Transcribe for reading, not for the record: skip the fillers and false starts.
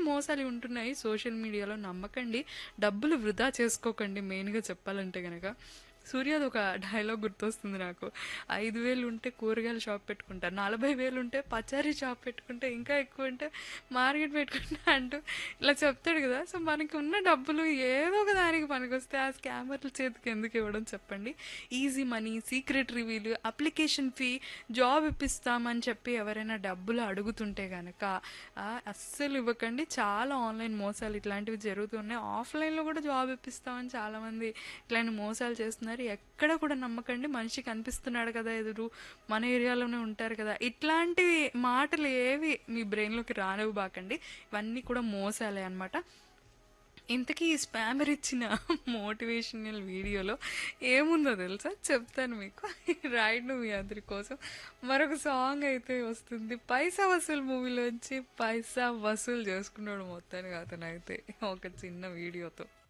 మోసాలు ఉంటున్నాయి సోషల్ మీడియాలో, నమ్మకండి. డబ్బులు వృధా చేసుకోకండి మెయిన్గా చెప్పాలంటే గనక. సూర్యాది ఒక డైలాగ్ గుర్తొస్తుంది నాకు. 5,000 ఉంటే కూరగాయల షాప్ పెట్టుకుంటా, 40,000 ఉంటే పచారీ షాప్ పెట్టుకుంటే, ఇంకా ఎక్కువ ఉంటే మార్కెట్ పెట్టుకుంటా అంటూ ఇలా చెప్తాడు కదా. సో మనకి ఉన్న డబ్బులు ఏదో ఒక దానికి పనికొస్తే ఆ స్కామర్ల చేతికి ఎందుకు ఇవ్వడం చెప్పండి. Easy money, secret reveal, application fee, job ఇప్పిస్తామని చెప్పి ఎవరైనా డబ్బులు అడుగుతుంటే కనుక అస్సలు ఇవ్వకండి. చాలా ఆన్లైన్ మోసాలు ఇట్లాంటివి జరుగుతున్నాయి. ఆఫ్లైన్లో కూడా జాబ్ ఇప్పిస్తామని చాలామంది ఇట్లాంటి మోసాలు చేస్తున్నారు. ఎక్కడ కూడా నమ్మకండి. మనిషి కనిపిస్తున్నాడు కదా ఎదురు, మన ఏరియాలోనే ఉంటారు కదా, ఇట్లాంటి మాటలు ఏవి మీ బ్రెయిన్లోకి రానివ్వబాకండి. ఇవన్నీ కూడా మోసాలే అనమాట. ఇంతకీ ఈ స్పామర్ ఇచ్చిన మోటివేషనల్ వీడియోలో ఏముందో తెలుసా, చెప్తాను మీకు. రైట్, మీ అందరి కోసం మరొక సాంగ్ అయితే వస్తుంది. పైసా వసూల్ మూవీలోంచి పైసా వసూలు చేసుకున్నాడు మొత్తానికి అతను అయితే ఒక చిన్న వీడియోతో.